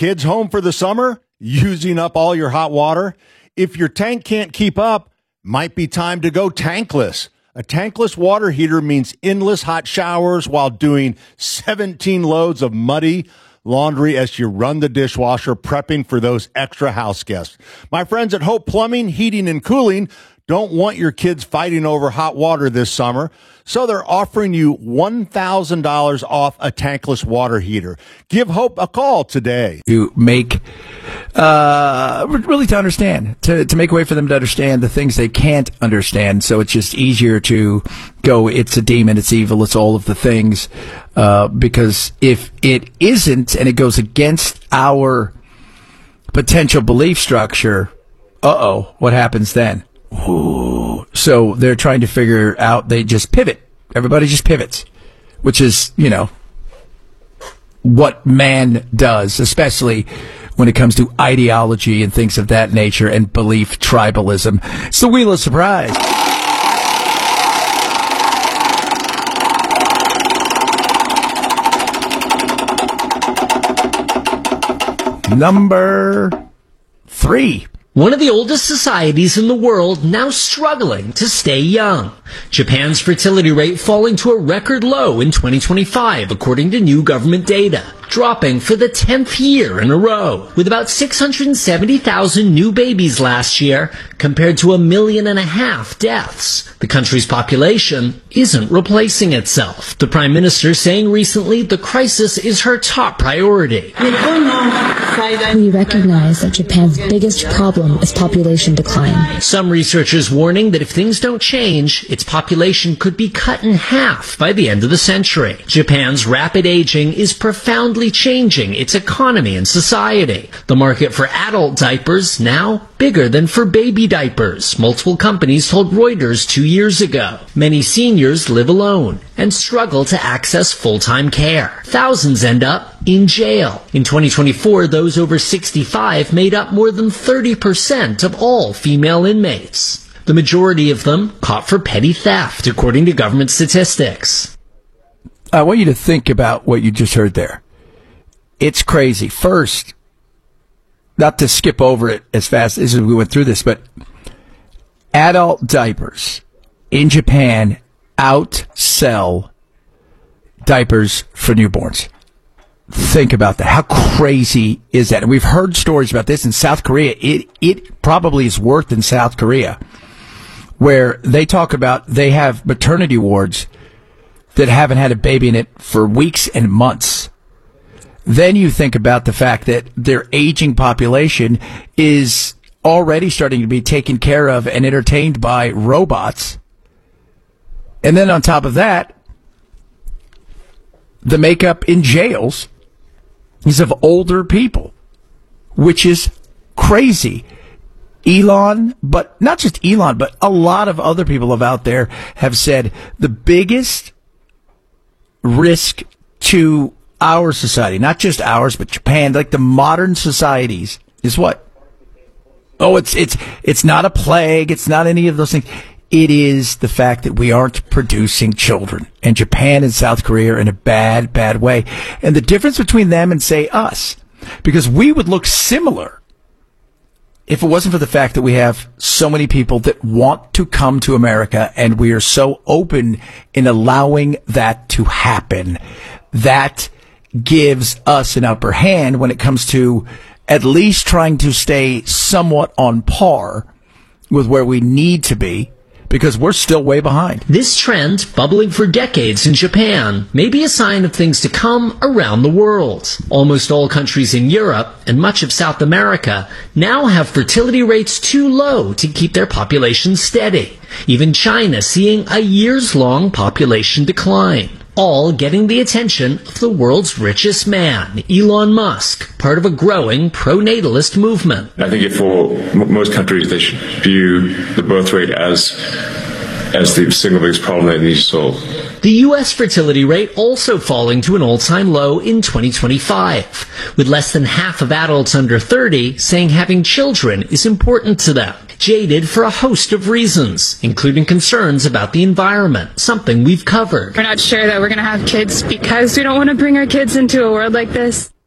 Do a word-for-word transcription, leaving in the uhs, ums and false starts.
kids home for the summer? Using up all your hot water? If your tank can't keep up, might be time to go tankless. A tankless water heater means endless hot showers while doing seventeen loads of muddy laundry as you run the dishwasher, prepping for those extra house guests. My friends at Hope Plumbing, Heating, and Cooling don't want your kids fighting over hot water this summer, so they're offering you one thousand dollars off a tankless water heater. Give Hope a call today. To make, uh, really to understand, to, to make a way for them to understand the things they can't understand, so it's just easier to go, it's a demon, it's evil, it's all of the things, uh, because if it isn't, and it goes against our potential belief structure, uh-oh, what happens then? Ooh. So they're trying to figure out, they just pivot. Everybody just pivots, which is, you know, what man does, especially when it comes to ideology and things of that nature and belief tribalism. It's the Wheel of Surprise. Number three. One of the oldest societies in the world now struggling to stay young. Japan's fertility rate falling to a record low in twenty twenty-five, according to new government data, dropping for the tenth year in a row, with about six hundred seventy thousand new babies last year, compared to a million and a half deaths. The country's population isn't replacing itself. The Prime Minister saying recently the crisis is her top priority. We recognize that Japan's biggest problem is population decline. Some researchers warning that if things don't change, its population could be cut in half by the end of the century. Japan's rapid aging is profoundly changing its economy and society. The market for adult diapers now bigger than for baby diapers, multiple companies told Reuters two years ago. Many seniors live alone and struggle to access full-time care. Thousands end up in jail. In twenty twenty-four, those over sixty-five made up more than thirty percent of all female inmates. The majority of them caught for petty theft, according to government statistics. I want you to think about what you just heard there. It's crazy. First, not to skip over it as fast as we went through this, but adult diapers in Japan outsell diapers for newborns. Think about that. How crazy is that? And we've heard stories about this in South Korea. It it probably is worse than South Korea, where they talk about they have maternity wards that haven't had a baby in it for weeks and months. Then you think about the fact that their aging population is already starting to be taken care of and entertained by robots. And then on top of that, the makeup in jails is of older people, which is crazy. Elon, but not just Elon, but a lot of other people have out there have said the biggest risk to our society, not just ours, but Japan, like the modern societies, is what? Oh, it's it's it's not a plague. It's not any of those things. It is the fact that we aren't producing children. And Japan and South Korea are in a bad, bad way. And the difference between them and, say, us, because we would look similar if it wasn't for the fact that we have so many people that want to come to America, and we are so open in allowing that to happen. That gives us an upper hand when it comes to at least trying to stay somewhat on par with where we need to be, because we're still way behind. This trend, bubbling for decades in Japan, may be a sign of things to come around the world. Almost all countries in Europe and much of South America now have fertility rates too low to keep their population steady. Even China seeing a years-long population decline. All getting the attention of the world's richest man, Elon Musk, part of a growing pro-natalist movement. I think for m- most countries, they should view the birth rate as as the single biggest problem that needs to solve. The U S fertility rate also falling to an all-time low in twenty twenty-five, with less than half of adults under thirty saying having children is important to them. Jaded for a host of reasons, including concerns about the environment, something we've covered. We're not sure that we're going to have kids because we don't want to bring our kids into a world like this.